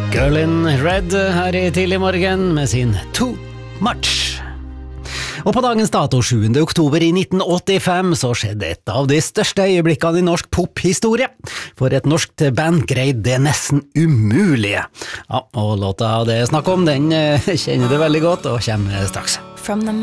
Girl in Red her i tidlig morgen med sin Too Much. Og på dagens dato 7. oktober i 1985 så skjedde et av de største øyeblikkene i norsk pophistorie. For et norsk band greide det nesten umulige. Ja, og låta det er snakk om, den kjenner du veldig godt og kommer straks. From the